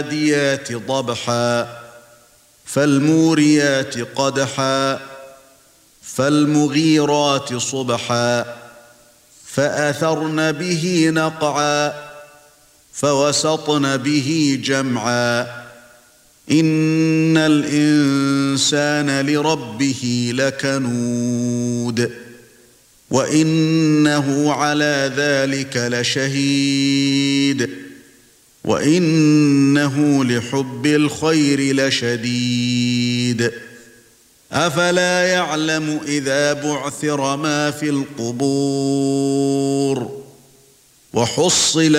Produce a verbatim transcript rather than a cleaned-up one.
فالعاديات ضبحا فالموريات قدحا فالمغيرات صبحا فأثرن به نقعا فوسطن به جمعا إن الإنسان لربه لكنود وإنه على ذلك لشهيد وإنه لحب الخير لشديد أفلا يعلم إذا بعثر ما في القبور وحصل